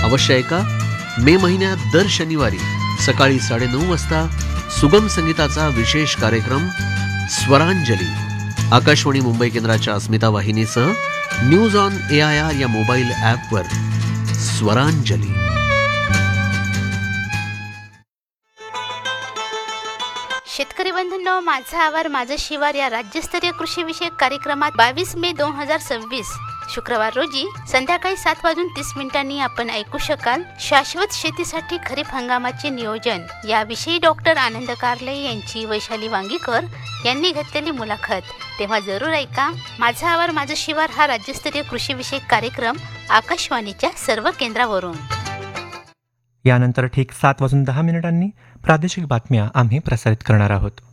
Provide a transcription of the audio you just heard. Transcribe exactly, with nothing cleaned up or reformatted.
अवश्य ऐका. मे महिन्यात दर शनिवारी सकाळी साडेनऊ वाजता सुगम संगीताचा विशेष कार्यक्रम स्वरांजली आकाशवाणी मुंबई केंद्राच्या अस्मिता वाहिनीसह news on A I R या मोबाईल ॲपवर. स्वरांजली. शेतकरी बंधूंनो, माझा आवार माझं शिवार या राज्यस्तरीय कृषी विषयक कार्यक्रमात बावीस मे दोन हजार सव्वीस शुक्रवार रोजी संध्याकाळी सात वाजून तीस मिनिटांनी आपण ऐकू शकाल शाश्वत शेतीसाठी खरीप हंगामाचे नियोजन याविषयी डॉक्टर आनंद कारले यांची वैशाली वांगीकर यांनी घेतलेली मुलाखत. तेव्हा जरूर ऐका. माझा आवार माझं शिवार हा राज्यस्तरीय कृषी विषयक कार्यक्रम आकाशवाणीच्या सर्व केंद्रावरून. यानंतर ठीक सात वाजून दहा मिनिटांनी प्रादेशिक बातम्या आम्ही प्रसारित करणार आहोत.